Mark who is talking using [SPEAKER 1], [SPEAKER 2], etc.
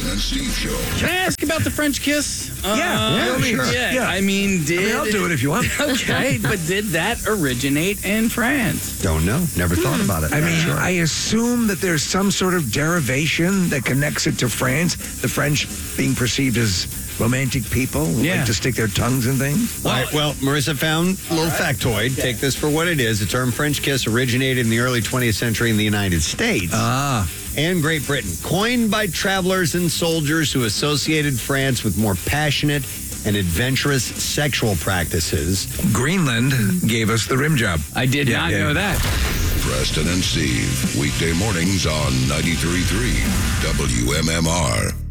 [SPEAKER 1] and Steve Show.
[SPEAKER 2] Can I ask about the French kiss?
[SPEAKER 3] Sure.
[SPEAKER 2] Yeah. I mean,
[SPEAKER 3] I'll do it if you want.
[SPEAKER 2] Okay, but did that originate in France?
[SPEAKER 4] Don't know. Never thought about it.
[SPEAKER 3] I mean,
[SPEAKER 4] Sure.
[SPEAKER 3] I assume that there's some sort of derivation that connects it to France, the French being perceived as romantic people who like to stick their tongues in things.
[SPEAKER 4] All right, well, Marissa found a little factoid. Take this for what it is. The term French kiss originated in the early 20th century in the United States and Great Britain, coined by travelers and soldiers who associated France with more passionate and adventurous sexual practices.
[SPEAKER 3] Greenland gave us the rim job.
[SPEAKER 2] I did not know that.
[SPEAKER 1] Preston and Steve, weekday mornings on 93.3 WMMR.